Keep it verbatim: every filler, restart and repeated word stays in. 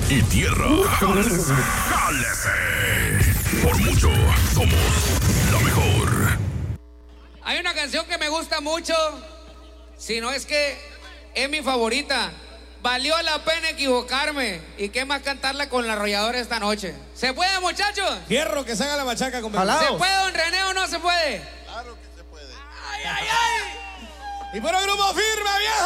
y tierra. ¡Jálese! Por mucho, somos la mejor. Hay una canción que me gusta mucho, si no es que es mi favorita. Valió la pena equivocarme. ¿Y qué más cantarla con la arrolladora esta noche? ¿Se puede, muchachos? Fierro, que se haga la machaca con ¿Se puede, don René, o no se puede? Claro que se puede. ¡Ay, ay, ay! Y por el grupo firme, viejo.